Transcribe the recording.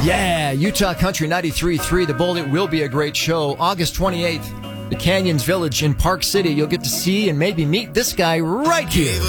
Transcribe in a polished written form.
Yeah, Utah Country 93.3, The Bold. It will be a great show. August 28th, the Canyons Village in Park City. You'll get to see and maybe meet this guy right here.